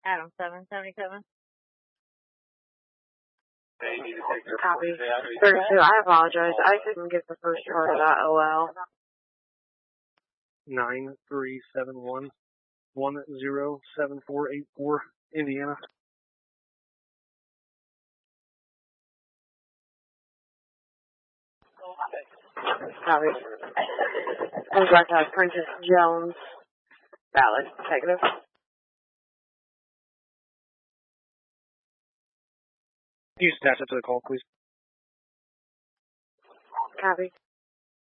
Adam 777. Copy. 32, I apologize. I couldn't get the first part of that OL. 9371 107484, Indiana. Copy. I'd like to have Princess Jones. Valid. Negative. Can you attach it to the call, please? Copy.